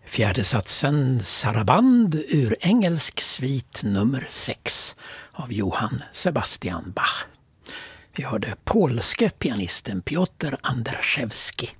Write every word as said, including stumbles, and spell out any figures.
Fjärde satsen Saraband ur engelsk svit nummer sex av Johann Sebastian Bach. Vi hörde polske pianisten Piotr Anderszewski.